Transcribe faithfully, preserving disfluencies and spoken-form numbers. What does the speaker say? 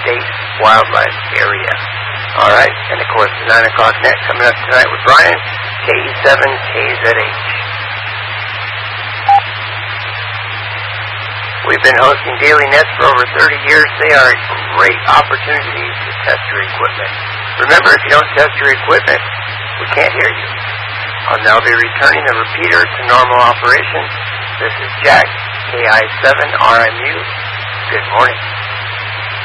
State Wildlife Area. All right, and of course, the nine o'clock net coming up tonight with Brian, K E seven K Z H. We've been hosting daily nets for over thirty years. They are a great opportunity to test your equipment. Remember, if you don't test your equipment, we can't hear you. I'll now be returning the repeater to normal operation. This is Jack, K I seven R M U. Good morning.